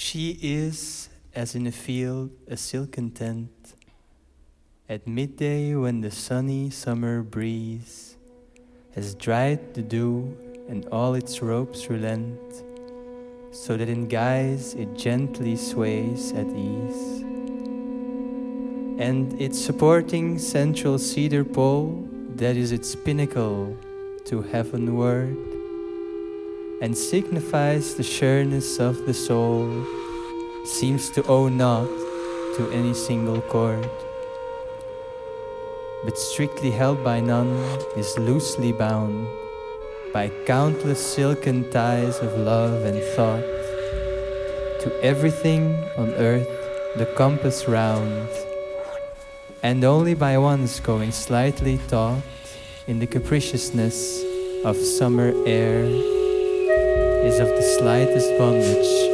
She is, as in a field, a silken tent. At midday, when the sunny summer breeze has dried the dew and all its ropes relent, so that in guise it gently sways at ease. And its supporting central cedar pole, that is its pinnacle to heavenward, and signifies the sureness of the soul, seems to owe not to any single chord, but strictly held by none, is loosely bound by countless silken ties of love and thought, to everything on earth the compass round, and only by one's going slightly taut in the capriciousness of summer air is of the slightest bondage